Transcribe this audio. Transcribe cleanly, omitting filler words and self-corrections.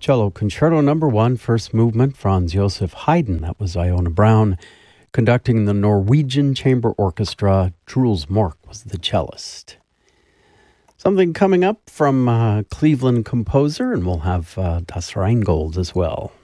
Cello Concerto Number 1, first movement, Franz Joseph Haydn. That was Iona Brown conducting the Norwegian Chamber Orchestra. Truls Mork was the cellist. Something coming up from Cleveland composer, and we'll have Das Rheingold as well.